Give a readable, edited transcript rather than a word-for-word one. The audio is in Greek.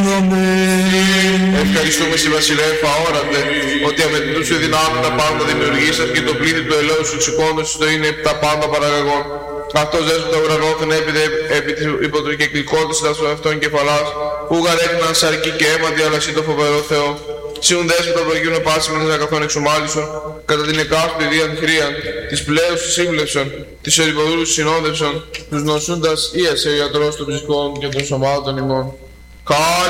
Ευχαριστούμε στη Βασιλεία Φαόρατε, ότι αμετρητούς σου δυνάμει τα πάντα δημιουργήσας και το πλήθη του ελαιού σου εξοικώντας στο είναι επί τα πάντα παραγωγών. Αυτός δέσποιτα ουρανόθεν επί της υποτρικεκλικότητας των αυτών κεφαλάς, που γαρέκναν σαρκή και αίματι, αλλά εσύ το φοβερό Θεό. Σιουν δέσποιτα προγείουν πάσιμενες αγαθών εξομάλισον, κατά την εκάστοτε ιδίαν χρίαν, της πλέους σύμβλεψον, της ορυποδούλους συνόδευσον, τους νοσούντας ίασε ο ιατρός των ψυχών και των σωμάτων ημών.